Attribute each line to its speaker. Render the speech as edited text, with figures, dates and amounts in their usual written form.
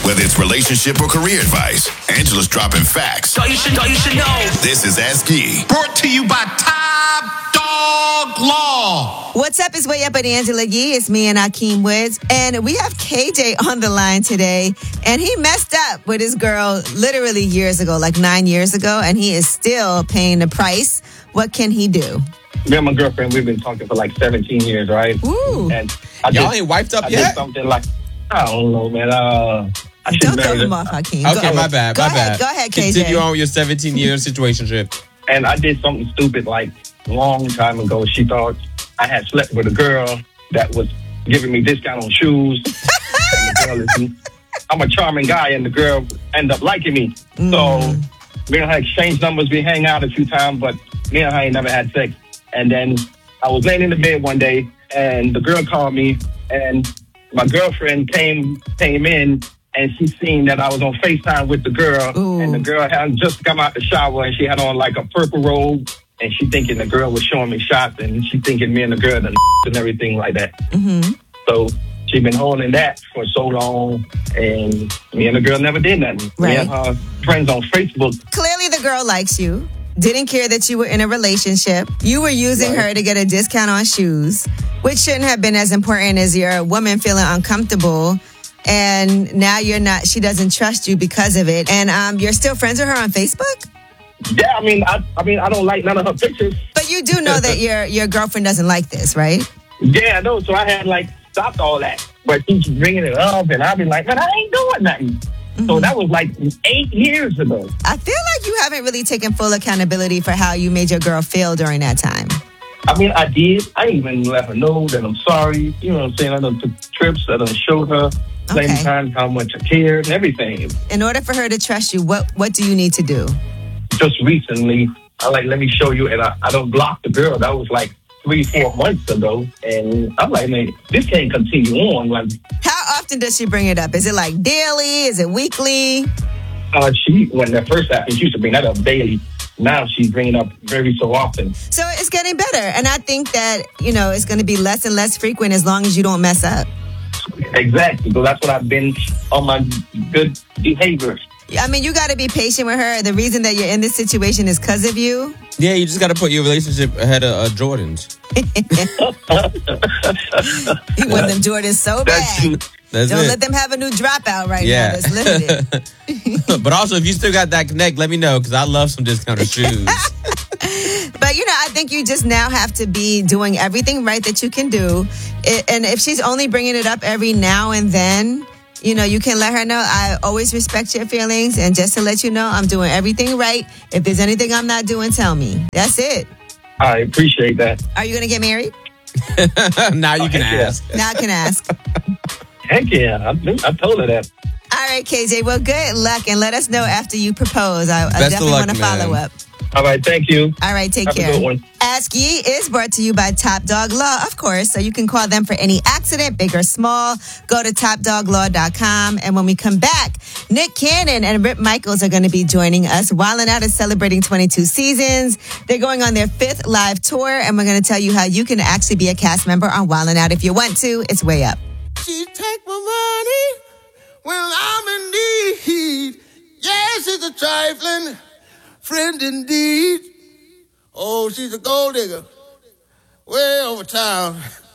Speaker 1: Whether it's relationship or career advice, Angela's dropping facts.
Speaker 2: So you should know.
Speaker 1: This is Ask Yee.
Speaker 3: Brought to you by Top Dog Law.
Speaker 4: What's up? It's Way Up with Angela Yee. It's me and Akeem Woods. And we have KJ on the line today. And he messed up with his girl literally years ago, like 9 years ago. And he is still paying the price. What can he do?
Speaker 5: Me and my girlfriend, we've been talking for like 17 years, right?
Speaker 4: Ooh.
Speaker 5: And
Speaker 6: Y'all ain't wiped up
Speaker 5: I
Speaker 6: yet?
Speaker 5: did something like, I don't know, man. I should
Speaker 4: Don't
Speaker 5: marry
Speaker 4: throw him
Speaker 5: her.
Speaker 4: off, Hakeem.
Speaker 6: Okay, my bad.
Speaker 4: Go ahead, KJ.
Speaker 6: Continue on with your 17-year situationship.
Speaker 5: And I did something stupid like a long time ago. She thought I had slept with a girl that was giving me discount on shoes. And the girl I'm a charming guy, and the girl ended up liking me. So me and her exchanged numbers. We hang out a few times, but me and her ain't never had sex. And then I was laying in the bed one day, and the girl called me, and my girlfriend came in, and she seen that I was on FaceTime with the girl.
Speaker 4: Ooh.
Speaker 5: And the girl had just come out the shower, and she had on like a purple robe, and she thinking the girl was showing me shots, and she thinking me and the girl and everything like that.
Speaker 4: Mm-hmm.
Speaker 5: So she been holding that for so long, and me and the girl never did nothing.
Speaker 4: Right.
Speaker 5: Me and her friends on Facebook.
Speaker 4: Clearly the girl likes you. Didn't care that you were in a relationship. You were using her to get a discount on shoes, which shouldn't have been as important as your woman feeling uncomfortable. And now you're not, she doesn't trust you because of it. And you're still friends with her on Facebook?
Speaker 5: Yeah, I mean, I don't like none of her pictures.
Speaker 4: But you do know that your girlfriend doesn't like this, right?
Speaker 5: Yeah, I know. So I had like stopped all that, but she's bringing it up, and I've been like, man, I ain't doing nothing.
Speaker 4: Mm-hmm.
Speaker 5: So that was like 8 years ago.
Speaker 4: I feel like you haven't really taken full accountability for how you made your girl feel during that time.
Speaker 5: I mean, I did. I even let her know that I'm sorry. You know what I'm saying? I done took trips. I done showed her plenty
Speaker 4: Okay.
Speaker 5: times how much I cared and everything.
Speaker 4: In order for her to trust you, what do you need to do?
Speaker 5: Just recently, I like, let me show you, and I don't block the girl. That was like 3-4 months ago, and I'm like, man, this can't continue on. Like,
Speaker 4: How often does she bring it up? Is it like daily? Is it weekly?
Speaker 5: when that first happened, she used to bring that up daily. Now she's bringing it up very so often.
Speaker 4: So it's getting better. And I think that, it's going to be less and less frequent as long as you don't mess up.
Speaker 5: Exactly. So that's what I've been on my good behavior.
Speaker 4: I mean, you got to be patient with her. The reason that you're in this situation is because of you.
Speaker 6: Yeah, you just got to put your relationship ahead of Jordan's.
Speaker 4: You want them Jordans so bad.
Speaker 6: That's
Speaker 4: Don't
Speaker 6: it.
Speaker 4: let them have a new dropout right
Speaker 6: Yeah.
Speaker 4: now. That's limited.
Speaker 6: But also, if you still got that connect, let me know, because I love some discounted shoes.
Speaker 4: But, I think you just now have to be doing everything right that you can do. And if she's only bringing it up every now and then, you can let her know, I always respect your feelings. And just to let you know, I'm doing everything right. If there's anything I'm not doing, tell me. That's it.
Speaker 5: I appreciate that.
Speaker 4: Are you going to get married?
Speaker 6: Now you can
Speaker 5: heck yeah.
Speaker 6: ask.
Speaker 4: Now I can ask.
Speaker 5: Heck yeah. I told her that.
Speaker 4: All right, KJ. Well, good luck. And let us know after you propose. I
Speaker 6: Best of
Speaker 4: definitely
Speaker 6: luck,
Speaker 4: want to
Speaker 6: man.
Speaker 4: follow up.
Speaker 5: All right. Thank you.
Speaker 4: All right, take
Speaker 5: Have
Speaker 4: care.
Speaker 5: a good one.
Speaker 4: Ask Yee is brought to you by Top Dog Law, of course. So you can call them for any accident, big or small. Go to topdoglaw.com. And when we come back, Nick Cannon and Rip Michaels are going to be joining us. Wildin' Out is celebrating 22 seasons. They're going on their 5th live tour. And we're going to tell you how you can actually be a cast member on Wildin' Out if you want to. It's Way Up.
Speaker 3: She take my money when I'm in need. Yes, it's a trifling friend indeed. Oh, she's a gold digger way over town.